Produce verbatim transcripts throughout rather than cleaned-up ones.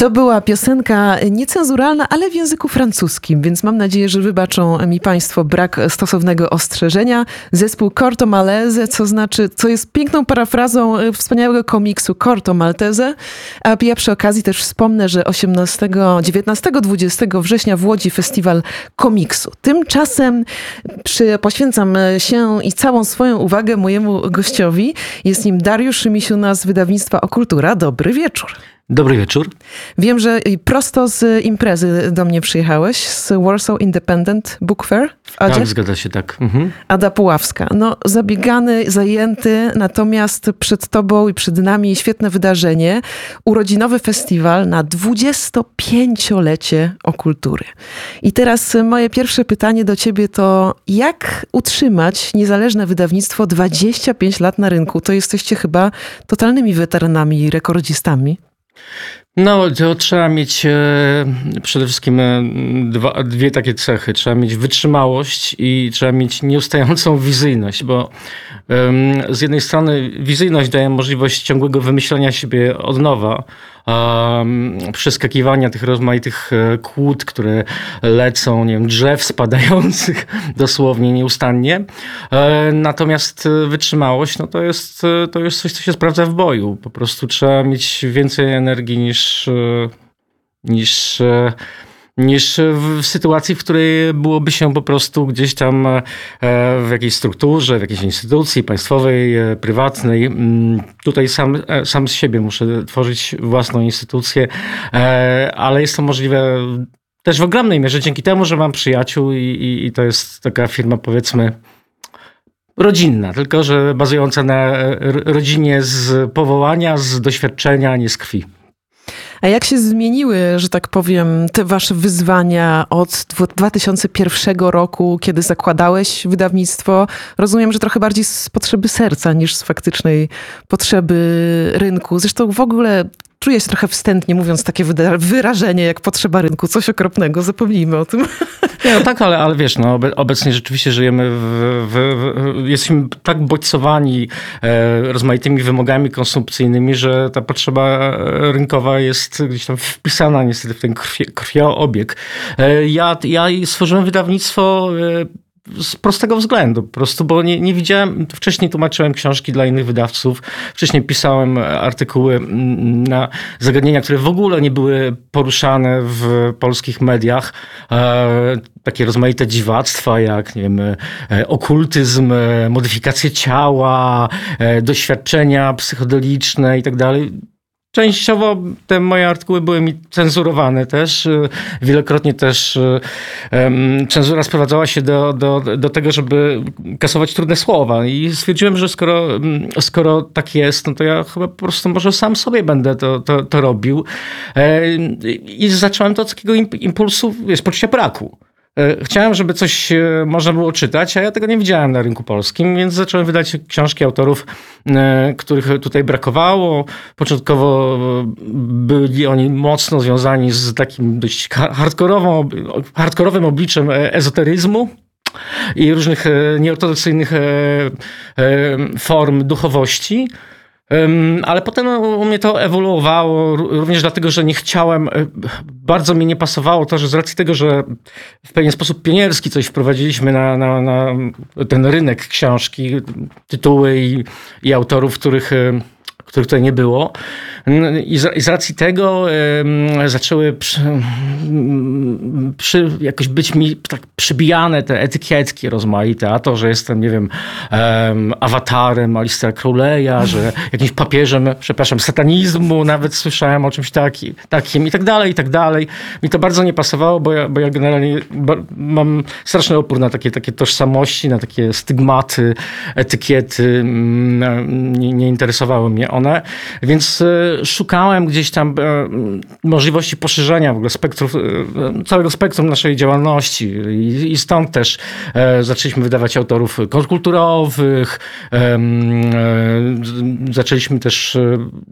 To była piosenka niecenzuralna, ale w języku francuskim, więc mam nadzieję, że wybaczą mi państwo brak stosownego ostrzeżenia. Zespół Corto Maltese, co znaczy, co jest piękną parafrazą wspaniałego komiksu Corto Maltese. A ja przy okazji też wspomnę, że osiemnastego, dziewiętnastego, dwudziestego września w Łodzi festiwal komiksu. Tymczasem przy, poświęcam się i całą swoją uwagę mojemu gościowi. Jest nim Dariusz Misiuna z wydawnictwa Okultura. Dobry wieczór. Dobry wieczór. Wiem, że prosto z imprezy do mnie przyjechałeś, z Warsaw Independent Book Fair w Adzie. Tak, zgadza się, tak. Mhm. Ada Puławska. No, zabiegany, zajęty, natomiast przed tobą i przed nami świetne wydarzenie. Urodzinowy festiwal na dwudziestopięciolecie Okultury. I teraz moje pierwsze pytanie do ciebie to, jak utrzymać niezależne wydawnictwo dwadzieścia pięć lat na rynku? To jesteście chyba totalnymi weteranami i rekordzistami. No, to trzeba mieć e, przede wszystkim e, dwa, dwie takie cechy. Trzeba mieć wytrzymałość i trzeba mieć nieustającą wizyjność, bo e, z jednej strony wizyjność daje możliwość ciągłego wymyślania siebie od nowa, e, przeskakiwania tych rozmaitych kłód, które lecą, nie wiem, drzew spadających dosłownie nieustannie. E, natomiast wytrzymałość, no to jest, to jest coś, co się sprawdza w boju. Po prostu trzeba mieć więcej energii niż niż, niż w sytuacji, w której byłoby się po prostu gdzieś tam w jakiejś strukturze, w jakiejś instytucji państwowej, prywatnej. Tutaj sam, sam z siebie muszę tworzyć własną instytucję, ale jest to możliwe też w ogromnej mierze dzięki temu, że mam przyjaciół i, i, i to jest taka firma, powiedzmy, rodzinna, tylko że bazująca na rodzinie z powołania, z doświadczenia, a nie z krwi. A jak się zmieniły, że tak powiem, te wasze wyzwania od dwa tysiące pierwszego roku, kiedy zakładałeś wydawnictwo? Rozumiem, że trochę bardziej z potrzeby serca niż z faktycznej potrzeby rynku. Zresztą w ogóle czuję się trochę wstępnie, mówiąc takie wyrażenie jak potrzeba rynku. Coś okropnego, zapomnijmy o tym. Nie, no tak, ale, ale wiesz, no, obecnie rzeczywiście żyjemy, w, w, w, jesteśmy tak bodźcowani e, rozmaitymi wymogami konsumpcyjnymi, że ta potrzeba rynkowa jest gdzieś tam wpisana niestety w ten krwi, krwiobieg. E, ja, ja stworzyłem wydawnictwo e, z prostego względu, po prostu, bo nie, nie widziałem, wcześniej tłumaczyłem książki dla innych wydawców, wcześniej pisałem artykuły na zagadnienia, które w ogóle nie były poruszane w polskich mediach, e, takie rozmaite dziwactwa jak, nie wiem, e, okultyzm, e, modyfikacje ciała, e, doświadczenia psychodeliczne i tak dalej. Częściowo te moje artykuły były mi cenzurowane też. Wielokrotnie też um, cenzura sprowadzała się do, do, do tego, żeby kasować trudne słowa. I stwierdziłem, że skoro, skoro tak jest, no to ja chyba po prostu może sam sobie będę to, to, to robił. I zacząłem to od takiego impulsu, wiesz, poczucia braku. Chciałem, żeby coś można było czytać, a ja tego nie widziałem na rynku polskim, więc zacząłem wydać książki autorów, których tutaj brakowało. Początkowo byli oni mocno związani z takim dość hardkorową, hardkorowym obliczem ezoteryzmu i różnych nieortodoksyjnych form duchowości. Ale potem u mnie to ewoluowało również dlatego, że nie chciałem, bardzo mi nie pasowało to, że z racji tego, że w pewien sposób pionierski coś wprowadziliśmy na, na, na ten rynek książki, tytuły i, i autorów, których, których tutaj nie było. I z, i z racji tego um, zaczęły przy, przy, jakoś być mi tak przybijane te etykietki rozmaite, a to, że jestem, nie wiem, um, awatarem Aleiste'a Crowley'a, że jakimś papieżem, przepraszam, satanizmu, nawet słyszałem o czymś taki, takim i tak dalej, i tak dalej. Mi to bardzo nie pasowało, bo ja, bo ja generalnie mam straszny opór na takie, takie tożsamości, na takie stygmaty, etykiety. Nie, nie interesowały mnie one, więc szukałem gdzieś tam możliwości poszerzenia w ogóle spektrów, całego spektrum naszej działalności i, i stąd też zaczęliśmy wydawać autorów kontrkulturowych, zaczęliśmy też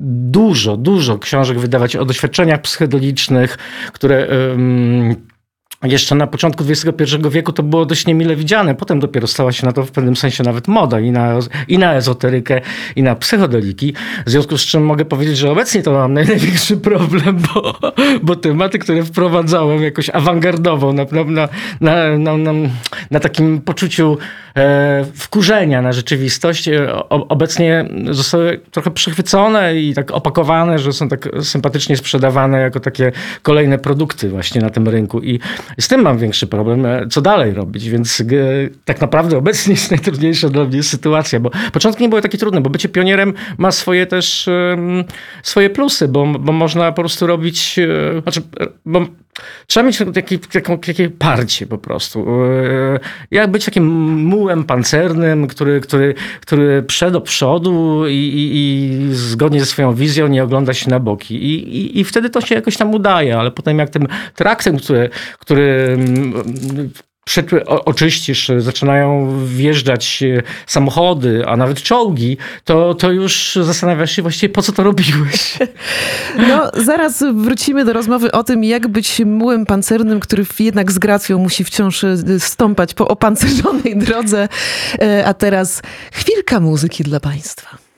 dużo, dużo książek wydawać o doświadczeniach psychodelicznych, które jeszcze na początku dwudziestego pierwszego wieku to było dość niemile widziane. Potem dopiero stała się na to w pewnym sensie nawet moda i na, i na ezoterykę, i na psychodeliki. W związku z czym mogę powiedzieć, że obecnie to mam największy problem, bo, bo tematy, które wprowadzałem jakoś awangardowo na, na, na, na, na, na takim poczuciu e, wkurzenia na rzeczywistość, e, obecnie zostały trochę przechwycone i tak opakowane, że są tak sympatycznie sprzedawane jako takie kolejne produkty właśnie na tym rynku. I z tym mam większy problem, co dalej robić, więc tak naprawdę obecnie jest najtrudniejsza dla mnie sytuacja, bo początki nie były takie trudne, bo bycie pionierem ma swoje też um, swoje plusy, bo, bo można po prostu robić, uh, znaczy, bo trzeba mieć takie, takie, takie parcie po prostu. Jak być takim mułem pancernym, który, który, który prze do przodu i, i, i zgodnie ze swoją wizją nie ogląda się na boki. I, i, i wtedy to się jakoś tam udaje, ale potem jak tym traktem, który, który oczyścisz, zaczynają wjeżdżać samochody, a nawet czołgi, to, to już zastanawiasz się właściwie, po co to robiłeś. No, zaraz wrócimy do rozmowy o tym, jak być mułem pancernym, który jednak z gracją musi wciąż stąpać po opancerzonej drodze. A teraz chwilka muzyki dla Państwa.